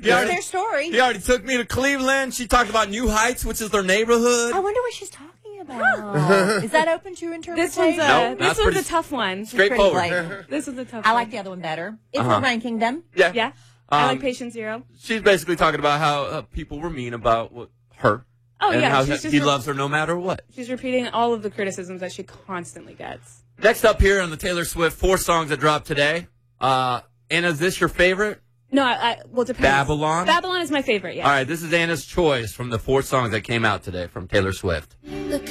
It's their story. He already took me to Cleveland. She talked about New Heights, which is their neighborhood. I wonder what she's talking about. Is that open to interpretation? This one's a tough one. Straightforward. This was a tough one. I like the other one better. If we're ranking them. Yeah. I like Patient Zero. She's basically talking about how people were mean about her. Oh, and yeah. how he loves her no matter what. She's repeating all of the criticisms that she constantly gets. Next up here on the Taylor Swift 4 songs that dropped today. Anna, is this your favorite? No, well, it depends. Babylon? Babylon is my favorite, yeah. All right, this is Anna's choice from the 4 songs that came out today from Taylor Swift. Look